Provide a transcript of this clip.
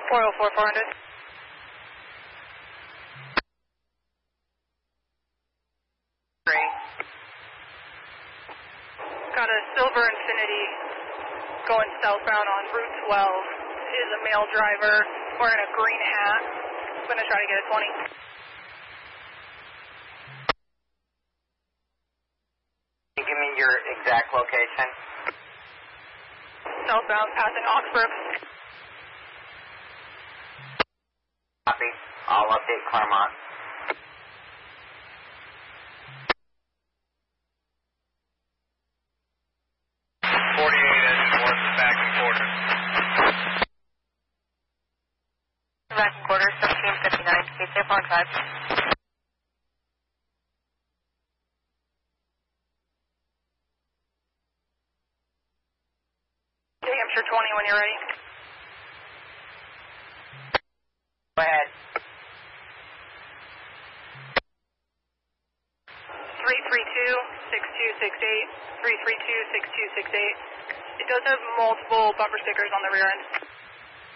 404 400. Great. Got a silver Infiniti going southbound on Route 12. Is a male driver wearing a green hat. I'm going to try to get a 20. Can you give me your exact location? Southbound passing Oxbrook. Copy. I'll update Claremont. Back in quarter, 1759. Stay safe on 5. New Hampshire 20 when you're ready. Go ahead. 332-6268. 332-6268. It does have multiple bumper stickers on the rear end.